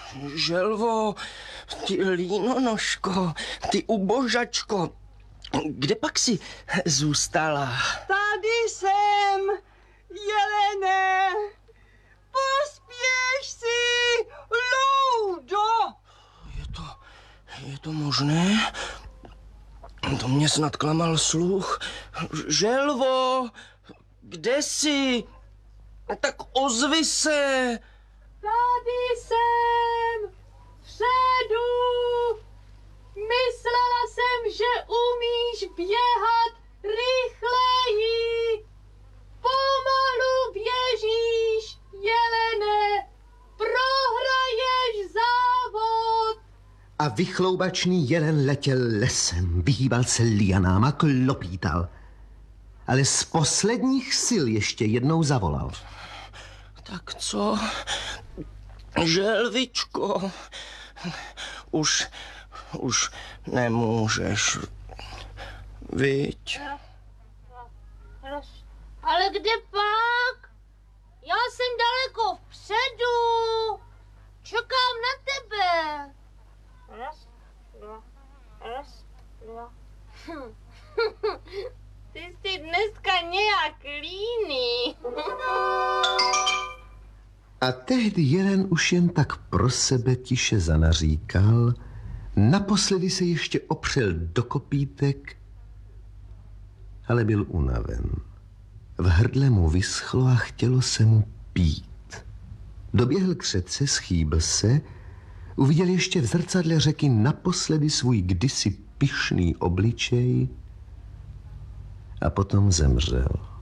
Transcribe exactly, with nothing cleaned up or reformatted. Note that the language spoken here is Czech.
Želvo, ty línonožko, ty ubožačko, kde pak si zůstala? Tady jsem, Jelene. Pospěš si, Loudo. Je to, je to možné? To mě snad klamal sluch. Želvo, kde jsi? Tak ozvi se. Tady jsem, vředu. Myslela jsem, že umíš běhat rychleji. Pomalu běžíš, Jelene, prohraješ závod. A vychloubačný jelen letěl lesem, vyhýbal se lianám a klopítal. Ale z posledních sil ještě jednou zavolal. Tak co, želvičko, už, už nemůžeš, viď? Ale kde pak? Já jsem daleko vpředu. Čekám na tebe. Raz, dva, raz, dva. Ty jsi dneska nějak líný. A tehdy jelen už jen tak pro sebe tiše zanaříkal, naposledy se ještě opřel do kopítek, ale byl unaven. V hrdle mu vyschlo a chtělo se mu pít. Doběhl k řece, schýbl se, uviděl ještě v zrcadle řeky naposledy svůj kdysi pyšný obličej a potom zemřel.